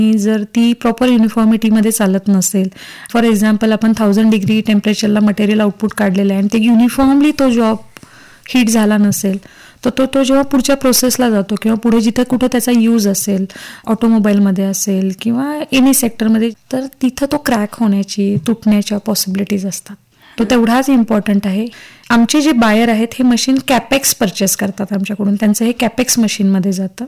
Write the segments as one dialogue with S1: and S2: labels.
S1: जर ती प्रॉपर युनिफॉर्मिटीमध्ये चालत नसेल, फॉर एक्झाम्पल आपण 1000 डिग्री टेम्परेचरला मटेरियल आउटपुट काढलेलं आहे आणि ते युनिफॉर्मली तो जॉब हीट झाला नसेल, तर तो जेव्हा पुढच्या प्रोसेसला जातो किंवा पुढे जिथं कुठं त्याचा यूज असेल, ऑटोमोबाईलमध्ये असेल किंवा एनी सेक्टरमध्ये, तर तिथं तो क्रॅक होण्याची, तुटण्याच्या पॉसिबिलिटीज असतात. तो तेवढाच इम्पॉर्टंट आहे. आमचे जे बायर आहेत हे मशीन कॅपेक्स परचेस करतात आमच्याकडून, त्यांचं हे कॅपेक्स मशीनमध्ये जातं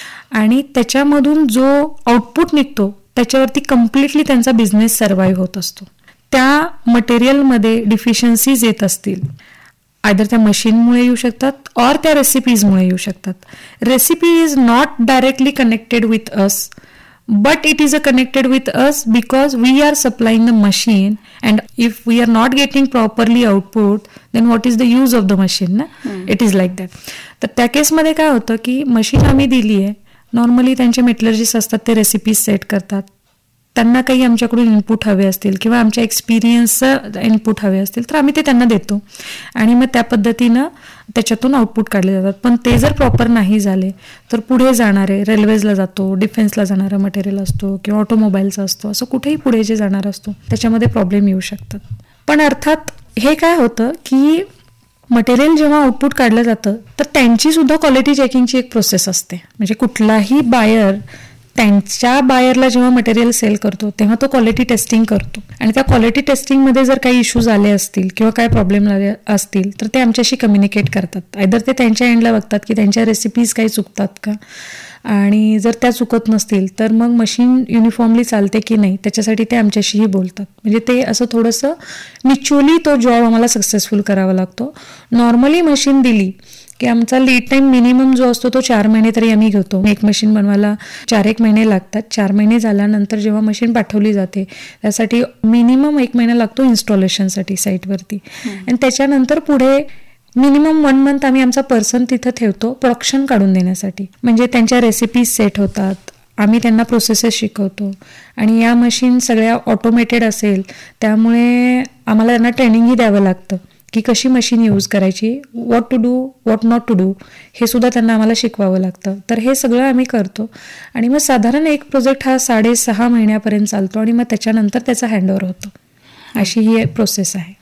S1: आणि त्याच्यामधून जो आउटपुट निघतो त्याच्यावरती कम्प्लिटली त्यांचा बिझनेस सर्व्हाइव्ह होत असतो. त्या मटेरियलमध्ये डिफिशियन्सीज येत असतील, आयदर त्या मशीनमुळे येऊ शकतात ऑर त्या रेसिपीजमुळे येऊ शकतात. Recipe is not directly connected with us, but it is connected with us because we are supplying the machine, and if we are not getting properly output, then what is the use of the machine na? It is like that. तर त्या केसमध्ये काय होतं की machine आम्ही दिली आहे, normally त्यांचे मेटलर्जिस्ट असतात, ते रेसिपीज सेट करतात, त्यांना काही आमच्याकडून इनपुट हवे असतील किंवा आमच्या एक्सपिरियन्सचं इनपुट हवे असतील तर आम्ही ते त्यांना देतो आणि मग त्या पद्धतीनं त्याच्यातून आउटपुट काढले जातात. पण ते जर प्रॉपर नाही झाले तर पुढे जाणारे, रेल्वेजला जातो, डिफेन्सला जाणारा मटेरियल असतो किंवा ऑटोमोबाईलचा असतो, असं कुठेही पुढे जे जाणार असतो त्याच्यामध्ये प्रॉब्लेम येऊ शकतात. पण अर्थात हे काय होतं की मटेरियल जेव्हा आउटपुट काढलं जातं तर त्यांची सुद्धा क्वालिटी चेकिंगची एक प्रोसेस असते. म्हणजे कुठलाही बायर त्यांच्या बायरला जेव्हा मटेरियल सेल करतो तेव्हा तो क्वालिटी टेस्टिंग करतो आणि त्या क्वालिटी टेस्टिंगमध्ये जर काही इश्यूज आले असतील किंवा काय प्रॉब्लेम आले असतील तर ते आमच्याशी कम्युनिकेट करतात. आयदर ते त्यांच्या एंडला बघतात की त्यांच्या रेसिपीज काही चुकतात का, आणि जर त्या चुकत नसतील तर मग मशीन युनिफॉर्मली चालते की नाही त्याच्यासाठी ते आमच्याशीही बोलतात. म्हणजे ते असं थोडंसं म्युच्युअली तो जॉब आम्हाला सक्सेसफुल करावा लागतो. नॉर्मली मशीन दिली की आमचा लीड टाईम मिनिमम जो असतो तो 4 महिने तरी आम्ही घेतो. एक मशीन बनवायला 4 महिने लागतात. 4 महिने झाल्यानंतर जेव्हा मशीन पाठवली जाते त्यासाठी मिनिमम 1 महिना लागतो इन्स्टॉलेशनसाठी साईटवरती, आणि त्याच्यानंतर पुढे मिनिमम 1 मंथ आम्ही आमचा पर्सन तिथं ठेवतो प्रोडक्शन काढून देण्यासाठी. म्हणजे त्यांच्या रेसिपीज सेट होतात, आम्ही त्यांना प्रोसेसेस शिकवतो आणि या मशीन सगळ्या ऑटोमेटेड असेल त्यामुळे आम्हाला त्यांना ट्रेनिंगही द्यावं लागतं की कशी मशीन यूज करायची, what to do, what not to do, हे सुद्धा त्यांना आम्हाला शिकवावं लागतं. तर हे सगळं आम्ही करतो आणि मग साधारण एक प्रोजेक्ट हा 6.5 महिन्यापर्यंत चालतो आणि मग त्याच्यानंतर त्याचा हँडओव्हर होतो. अशी ही प्रोसेस आहे.